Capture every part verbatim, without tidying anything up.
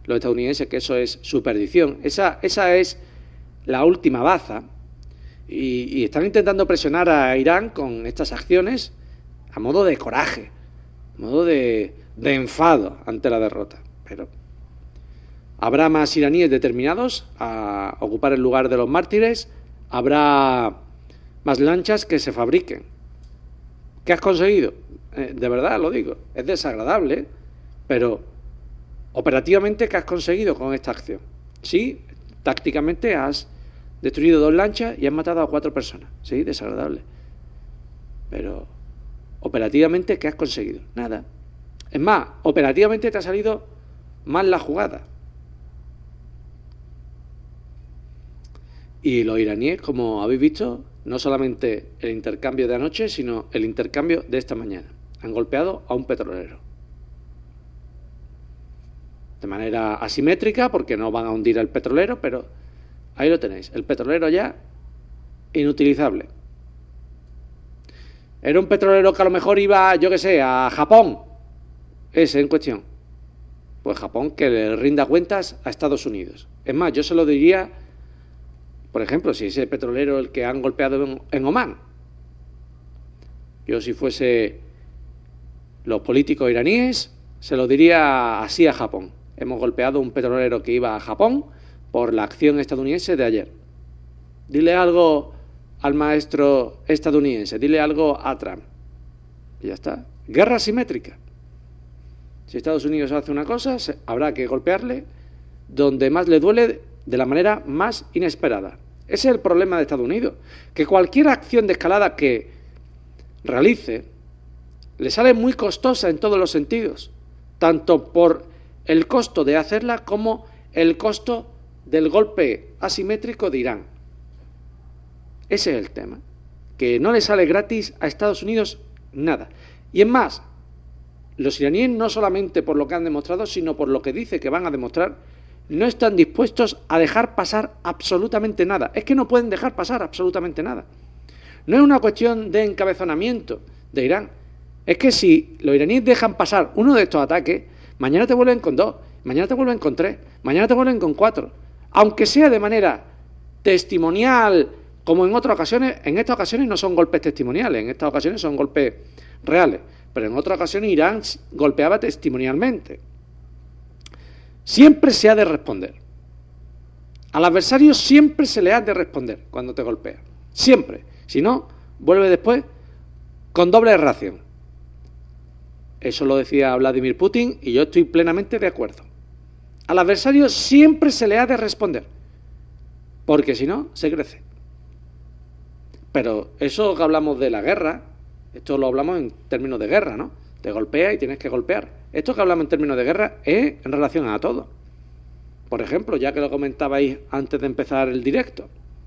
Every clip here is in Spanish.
los estadounidenses que eso es su perdición. Esa, esa es la última baza. Y, y están intentando presionar a Irán con estas acciones a modo de coraje, a modo de, de enfado ante la derrota. Pero habrá más iraníes determinados a ocupar el lugar de los mártires, habrá más lanchas que se fabriquen. ¿Qué has conseguido? Eh, de verdad lo digo, es desagradable, ¿eh? Pero operativamente, ¿qué has conseguido con esta acción? Sí, tácticamente has destruido dos lanchas y has matado a cuatro personas. Sí, desagradable. Pero operativamente, ¿qué has conseguido? Nada. Es más, operativamente te ha salido mal la jugada. Y los iraníes, como habéis visto, no solamente el intercambio de anoche, sino el intercambio de esta mañana. Han golpeado a un petrolero. De manera asimétrica, porque no van a hundir al petrolero, pero ahí lo tenéis. El petrolero ya inutilizable. Era un petrolero que a lo mejor iba, yo qué sé, a Japón. Ese en cuestión. Pues Japón que le rinda cuentas a Estados Unidos. Es más, yo se lo diría, por ejemplo, si ese petrolero el que han golpeado en, en Omán. Yo si fuese los políticos iraníes, se lo diría así a Japón. Hemos golpeado un petrolero que iba a Japón por la acción estadounidense de ayer. Dile algo al maestro estadounidense, dile algo a Trump. Y ya está. Guerra asimétrica. Si Estados Unidos hace una cosa, se, habrá que golpearle donde más le duele, de la manera más inesperada. Ese es el problema de Estados Unidos. Que cualquier acción de escalada que realice le sale muy costosa en todos los sentidos. Tanto por el costo de hacerla como el costo del golpe asimétrico de Irán. Ese es el tema. Que no le sale gratis a Estados Unidos nada. Y es más, los iraníes no solamente por lo que han demostrado, sino por lo que dice que van a demostrar, no están dispuestos a dejar pasar absolutamente nada. Es que no pueden dejar pasar absolutamente nada. No es una cuestión de encabezonamiento de Irán. Es que si los iraníes dejan pasar uno de estos ataques, mañana te vuelven con dos, mañana te vuelven con tres, mañana te vuelven con cuatro. Aunque sea de manera testimonial, como en otras ocasiones, en estas ocasiones no son golpes testimoniales, en estas ocasiones son golpes reales. Pero en otras ocasiones Irán golpeaba testimonialmente. Siempre se ha de responder. Al adversario siempre se le ha de responder cuando te golpea. Siempre. Si no, vuelve después con doble ración. Eso lo decía Vladimir Putin y yo estoy plenamente de acuerdo. Al adversario siempre se le ha de responder. Porque si no, se crece. Pero eso que hablamos de la guerra, esto lo hablamos en términos de guerra, ¿no? Te golpea y tienes que golpear. Esto que hablamos en términos de guerra es en relación a todo. Por ejemplo, ya que lo comentabais antes de empezar el directo,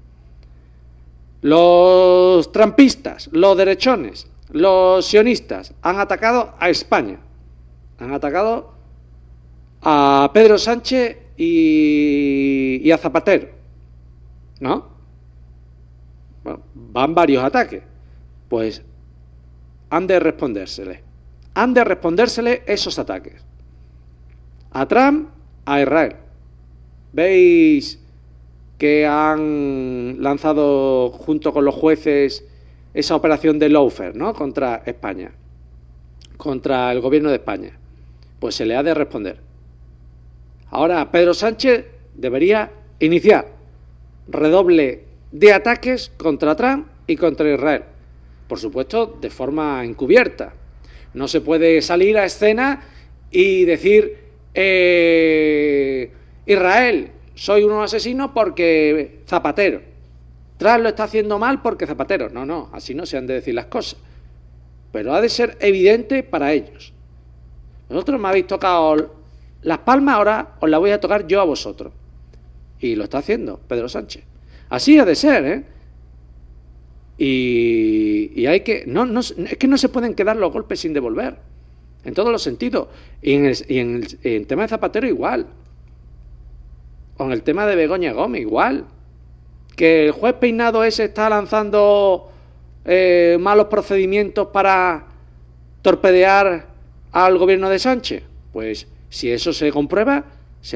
los trampistas, los derechones, los sionistas han atacado a España. Han atacado a Pedro Sánchez y, y a Zapatero, ¿no? Bueno, van varios ataques. Pues han de respondérsele. Han de respondérsele esos ataques. A Trump, a Israel. ¿Veis que han lanzado junto con los jueces esa operación de lawfare, ¿no? Contra España, contra el gobierno de España? Pues se le ha de responder. Ahora Pedro Sánchez debería iniciar redoble de ataques contra Trump y contra Israel. Por supuesto, de forma encubierta. No se puede salir a escena y decir eh, Israel, soy un asesino porque Zapatero. Trump lo está haciendo mal porque Zapatero. No, no, así no se han de decir las cosas. Pero ha de ser evidente para ellos. Vosotros me habéis tocado las palmas, ahora os las voy a tocar yo a vosotros. Y lo está haciendo Pedro Sánchez. Así ha de ser, ¿eh? Y, y hay que no, no, es que no se pueden quedar los golpes sin devolver, en todos los sentidos. Y en el, y en el, en el tema de Zapatero igual, o en el tema de Begoña Gómez igual. Que el juez Peinado ese está lanzando eh, malos procedimientos para torpedear al gobierno de Sánchez. Pues si eso se comprueba,